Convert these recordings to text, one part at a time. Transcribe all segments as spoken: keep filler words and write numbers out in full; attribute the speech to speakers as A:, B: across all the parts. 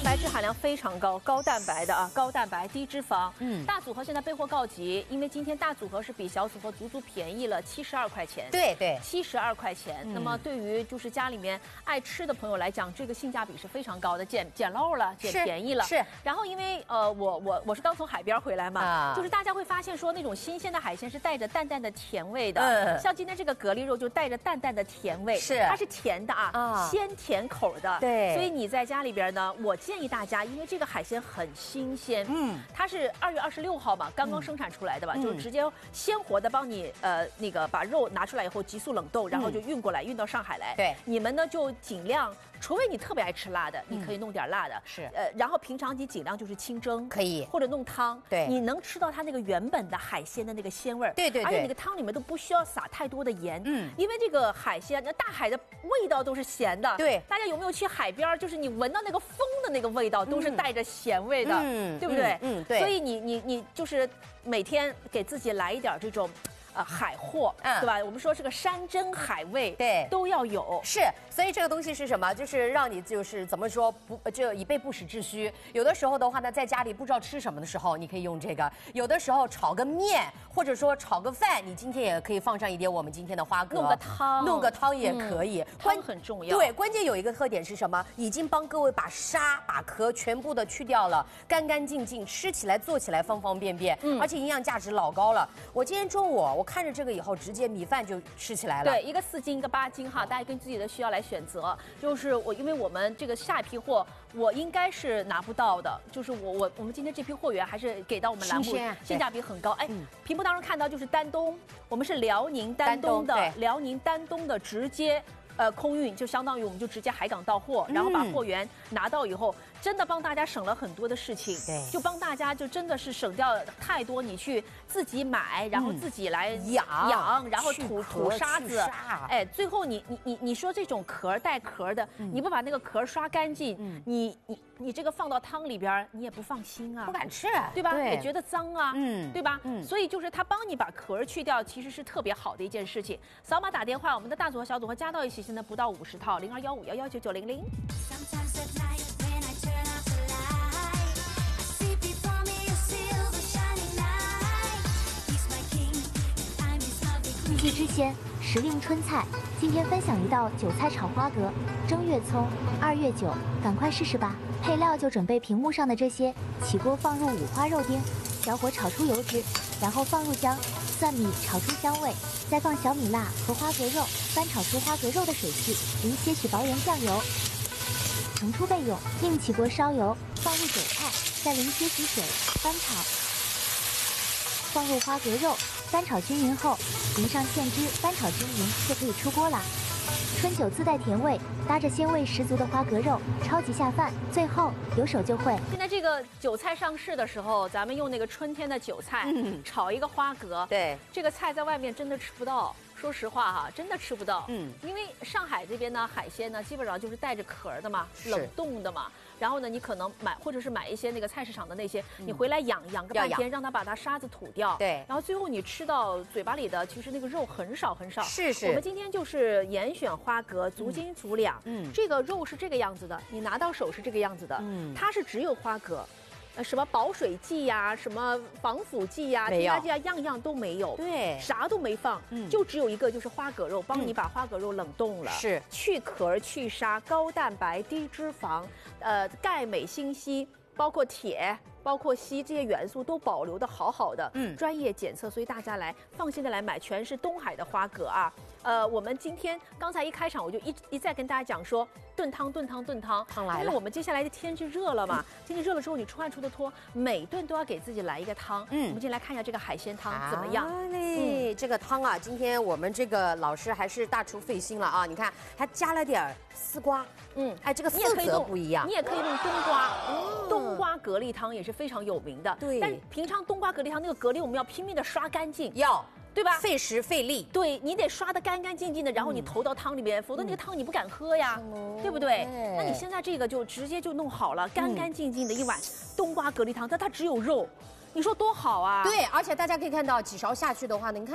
A: 白质含量非常高，高蛋白的啊，高蛋白低脂肪。
B: 嗯，
A: 大组合现在备货告急，因为今天大组合是比小组合足足便宜了七十二块钱。
B: 对对，
A: 七十二块钱。嗯、那么对于就是家里面爱吃的朋友来讲，这个性价比是非常高的，捡捡漏了，捡便宜了。
B: 是。
A: 然后因为呃，我我我是刚从海边回来嘛，
B: 啊、
A: 就是大家会发现说那种新鲜的海鲜是带着淡淡的甜味的。
B: 嗯。
A: 像今天这个蛤蜊肉就带着淡淡的甜味，
B: 是，
A: 它是甜的啊，啊鲜甜口的。
B: 对。
A: 所以你在家里边呢，我建议大家。因为这个海鲜很新鲜，嗯，它是二月二十六号嘛，刚刚生产出来的吧，嗯、就直接鲜活的帮你呃那个把肉拿出来以后急速冷冻，然后就运过来，运到上海来。
B: 对，
A: 你们呢就尽量，除非你特别爱吃辣的，你可以弄点辣的，
B: 嗯、是，
A: 呃，然后平常你尽量就是清蒸，
B: 可以，
A: 或者弄汤，
B: 对，
A: 你能吃到它那个原本的海鲜的那个鲜味儿，
B: 对对对，
A: 而且那个汤里面都不需要撒太多的盐，
B: 嗯，
A: 因为这个海鲜，那大海的味道都是咸的，
B: 对，
A: 大家有没有去海边？就是你闻到那个风的那个味道，都是带着咸味的，嗯，对不对？
B: 嗯，对。
A: 所以你你你就是每天给自己来一点这种。呃，海货，嗯，对吧？我们说是个山珍海味，
B: 对，
A: 都要有。
B: 是，所以这个东西是什么？就是让你就是怎么说不就以备不时之需。有的时候的话呢，在家里不知道吃什么的时候，你可以用这个；有的时候炒个面，或者说炒个饭，你今天也可以放上一点我们今天的花蛤，
A: 弄个汤，
B: 弄个汤也可以。
A: 嗯、汤很重要。
B: 对，关键有一个特点是什么？已经帮各位把沙、把壳全部的去掉了，干干净净，吃起来、做起来方方便便，嗯，而且营养价值老高了。我今天中午我看着这个以后。直接米饭就吃起来了。
A: 对，一个四斤，一个八斤哈，大家根据自己的需要来选择。就是我，因为我们这个下一批货，我应该是拿不到的。就是我我我们今天这批货源还是给到我们栏目，性价比很高。哎，嗯、屏幕当中看到就是丹东，我们是辽宁丹东的，辽宁丹东的直接。呃，空运就相当于我们就直接海港到货，然后把货源拿到以后，真的帮大家省了很多的事情。
B: 对，
A: 就帮大家就真的是省掉太多你去自己买，然后自己来
B: 养
A: 养，然后吐吐沙子。哎，最后你你你你说这种壳带壳的，你不把那个壳刷干净，你你你这个放到汤里边，你也不放心啊，
B: 不敢吃，
A: 对吧？也觉得脏啊，
B: 嗯，
A: 对吧？嗯，所以就是他帮你把壳去掉，其实是特别好的一件事情。扫码打电话，我们的大组和小组合加到一起。现在不到五十套，零二幺五幺幺九九零零。
C: 四季之鲜，时令春菜。今天分享一道韭菜炒花蛤，正月葱，二月韭，赶快试试吧！配料就准备屏幕上的这些，起锅放入五花肉丁，小火炒出油脂，然后放入姜、蒜米炒出香味。再放小米辣和花蛤肉，翻炒出花蛤肉的水汽，淋些许薄盐酱油，盛出备用。另起锅烧油，放入韭菜，再淋些许水，翻炒。放入花蛤肉，翻炒均匀后，淋上芡汁，翻炒均匀就可以出锅了。春酒自带甜味，搭着鲜味十足的花蛤肉，超级下饭。最后有手就会。
A: 现在这个韭菜上市的时候，咱们用那个春天的韭菜、嗯、炒一个花蛤，
B: 对，
A: 这个菜在外面真的吃不到。说实话哈，真的吃不到。嗯，因为上海这边呢，海鲜呢基本上就是带着壳的嘛，冷冻的嘛。然后呢，你可能买或者是买一些那个菜市场的那些，嗯、你回来养养个半天，让它把它沙子吐掉。
B: 对。
A: 然后最后你吃到嘴巴里的，其实那个肉很少很少。
B: 是是。
A: 我们今天就是严选花蛤，足斤足两。嗯。这个肉是这个样子的，你拿到手是这个样子的。嗯。它是只有花蛤。呃，什么保水剂呀、啊，什么防腐剂呀、啊，添加剂啊，样样都没有，
B: 对，
A: 啥都没放，嗯，就只有一个，就是花蛤肉，帮你把花蛤肉冷冻了，
B: 是、嗯、
A: 去壳、去沙，高蛋白、低脂肪，呃，钙、镁、锌、硒，包括铁。包括硒这些元素都保留的好好的，嗯，专业检测，所以大家来放心的来买，全是东海的花蛤啊。呃，我们今天刚才一开场我就一一再跟大家讲说，炖汤炖汤炖汤，
B: 汤来了。
A: 因为我们接下来的天气热了嘛，天气热了之后你出汗出的脱，每顿都要给自己来一个汤。嗯，我们进来看一下这个海鲜汤怎么样？
B: 嘞、嗯，这个汤啊，今天我们这个老师还是大厨费心了啊！你看，还加了点丝瓜，嗯，哎，这个色泽不一样。
A: 你也可以用冬瓜，哦、冬瓜蛤蜊汤也是非常有名的。
B: 对，
A: 但平常冬瓜蛤蜊汤那个蛤蜊我们要拼命的刷干净，
B: 要。
A: 对吧？
B: 费时费力，
A: 对你得刷得干干净净的，然后你投到汤里边，嗯、否则那个汤你不敢喝呀，嗯、对不对？那你现在这个就直接就弄好了，干干净净的一碗冬瓜蛤蜊汤，但它只有肉，你说多好啊！
B: 对，而且大家可以看到几勺下去的话呢，你看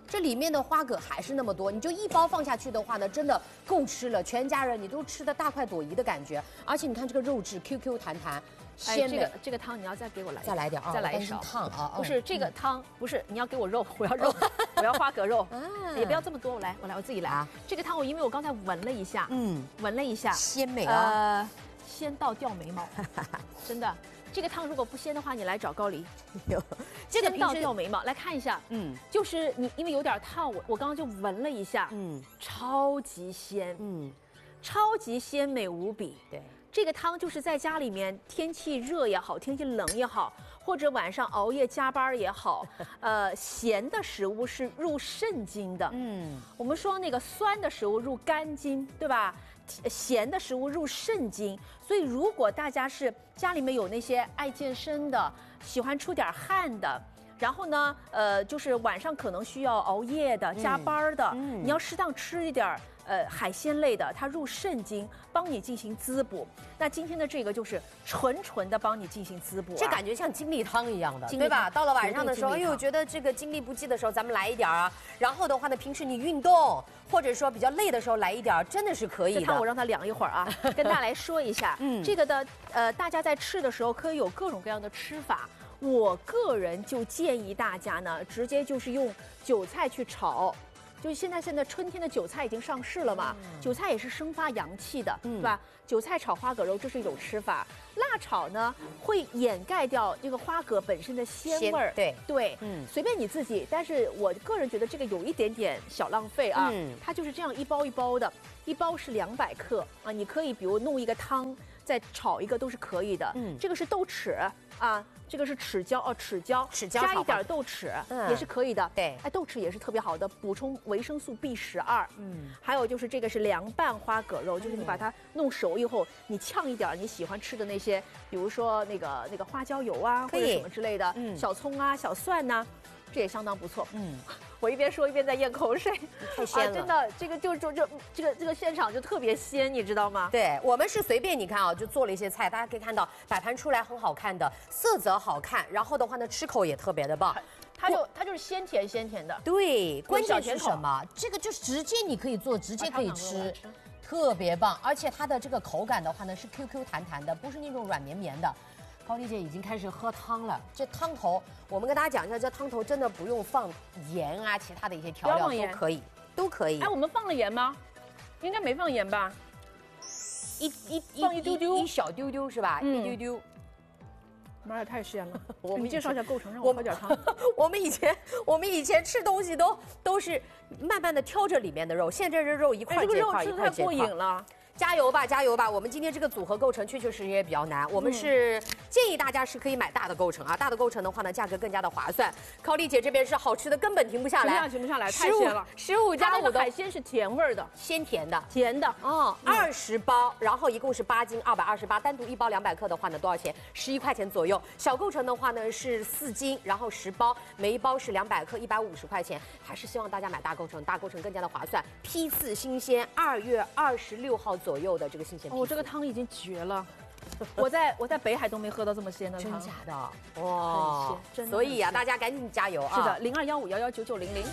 B: 这里面的花蛤还是那么多，你就一包放下去的话呢，真的够吃了，全家人你都吃的大快朵颐的感觉。而且你看这个肉质 Q Q 弹弹，鲜美。
A: 哎、这个这个汤你要再给我来，
B: 再来点啊，
A: 再来一勺
B: 烫啊。
A: 不是这个汤，不是你要给我肉，我要肉，我要花蛤肉，
B: 啊、
A: 也不要这么多，我来我来我自己来。啊、这个汤我因为我刚才闻了一下，嗯，闻了一下，
B: 鲜美啊，
A: 呃，鲜到掉眉毛，真的。这个汤如果不鲜的话，你来找高黎。
B: 有，这个
A: 鲜到掉眉毛。来看一下，嗯，就是你因为有点烫，我我刚刚就闻了一下，嗯，超级鲜，嗯，超级鲜美无比。
B: 对，
A: 这个汤就是在家里面天气热也好，天气冷也好，或者晚上熬夜加班也好，呃，咸的食物是入肾经的。嗯，我们说那个酸的食物入肝经，对吧？咸的食物入肾经，所以如果大家是家里面有那些爱健身的，喜欢出点汗的，然后呢，呃，就是晚上可能需要熬夜的、加班的，嗯嗯、你要适当吃一点。呃，海鲜类的，它入肾经，帮你进行滋补。那今天的这个就是纯纯的帮你进行滋补、啊，
B: 这感觉像精力汤一样的，对吧？到了晚上的时候，哎呦，觉得这个精力不济的时候，咱们来一点啊。然后的话呢，平时你运动或者说比较累的时候来一点，真的是可以的。
A: 这汤我让它凉一会儿啊，跟大家来说一下，嗯，这个的呃，大家在吃的时候可以有各种各样的吃法。我个人就建议大家呢，直接就是用韭菜去炒。就是现在，现在春天的韭菜已经上市了嘛，嗯、韭菜也是生发阳气的，嗯、是吧？韭菜炒花蛤肉，这是一种吃法。辣炒呢，会掩盖掉这个花蛤本身的鲜味儿，
B: 对
A: 对，嗯，随便你自己。但是我个人觉得这个有一点点小浪费啊，嗯、它就是这样一包一包的，一包是两百克啊，你可以比如弄一个汤，再炒一个都是可以的。嗯，这个是豆豉啊。这个是豉椒哦，豉椒，
B: 豉椒
A: 加一点豆豉、嗯、也是可以的。
B: 对，
A: 哎，豆豉也是特别好的，补充维生素 B 十二。嗯，还有就是这个是凉拌花蛤肉，就是你把它弄熟以后，你呛一点你喜欢吃的那些，比如说那个那个花椒油啊，或者什么之类的，嗯，小葱啊、小蒜呐、啊，这也相当不错。嗯。我一边说一边在咽口水，
B: 太鲜了、
A: 啊！真的，这个就就就这个这个现场就特别鲜，你知道吗？
B: 对，我们是随便你看啊，就做了一些菜，大家可以看到摆盘出来很好看的，色泽好看，然后的话呢，吃口也特别的棒。
A: 它就它就是鲜甜鲜甜的。
B: 对，关键是什么？这个就是直接你可以做，直接可以吃，特别棒。而且它的这个口感的话呢，是 Q Q 弹弹的，不是那种软绵绵的。高丽姐已经开始喝汤了，这汤头我们跟大家讲一下，这汤头真的不用放盐啊，其他的一些调料都可以，都可以。
A: 哎，我们放了盐吗？应该没放盐吧？一一放一丢丢，
B: 一小丢丢是吧？嗯、一丢丢。
A: 妈呀，太鲜了！我们介绍一下构成，让我喝点汤。
B: 我们以前我们以前吃东西都都是慢慢的挑着里面的肉，现在这肉一块接块，一块接块。
A: 过瘾了。
B: 加油吧，加油吧！我们今天这个组合构成确确实实也比较难，我们是建议大家是可以买大的构成啊，大的构成的话呢，价格更加的划算。高丽姐这边是好吃的根本停不下来，
A: 停不下来，太鲜了。
B: 十五加五的
A: 海鲜是甜味的，
B: 鲜甜的，
A: 甜的
B: 哦。二十包，然后一共是八斤，二百二十八，单独一包两百克的话呢，多少钱？十一块钱左右。小构成的话呢是四斤，然后十包，每一包是两百克，一百五十块钱。还是希望大家买大构成，大构成更加的划算。批次新鲜，二月二十六号左右的这个新鲜。
A: 哦，这个汤已经绝了，我在我在北海都没喝到这么鲜的汤，
B: 真假的？哇，很鲜，真的。所以啊，大家赶紧加油啊！
A: 是的，零二幺五幺幺九九零零。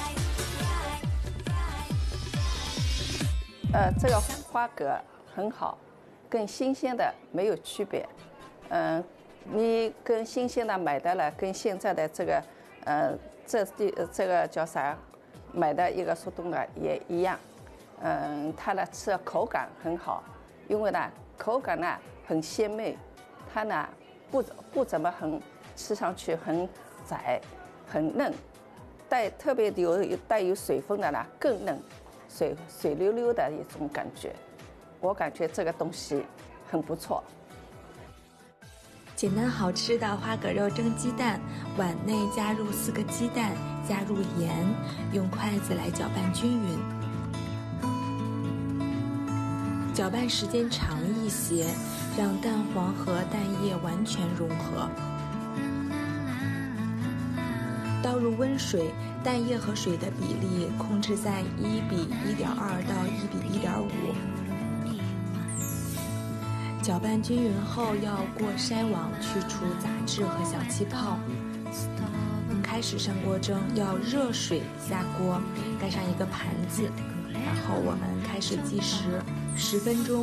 D: 呃，这个花蛤很好，跟新鲜的没有区别。嗯、呃，你跟新鲜的买的了，跟现在的这个，呃，这地这个叫啥，买的一个速冻的也一样。嗯，它呢吃口感很好，因为呢口感呢很鲜美，它呢不不怎么很吃上去很窄，很嫩，带特别有带有水分的呢更嫩，水水溜溜的一种感觉，我感觉这个东西很不错。
E: 简单好吃的花蛤肉蒸鸡蛋，碗内加入四个鸡蛋，加入盐，用筷子来搅拌均匀。搅拌时间长一些，让蛋黄和蛋液完全融合。倒入温水，蛋液和水的比例控制在一比一点二到一比一点五。搅拌均匀后，要过筛网去除杂质和小气泡。开开始上锅蒸，要热水下锅，盖上一个盘子，然后我们开始计时，十分钟。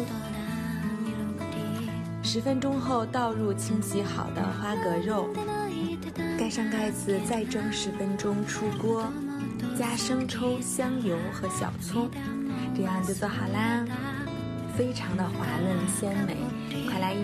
E: 十分钟后倒入清洗好的花蛤肉，盖上盖子再蒸十分钟，出锅，加生抽、香油和小葱，这样就做好啦，非常的滑嫩鲜美，快来一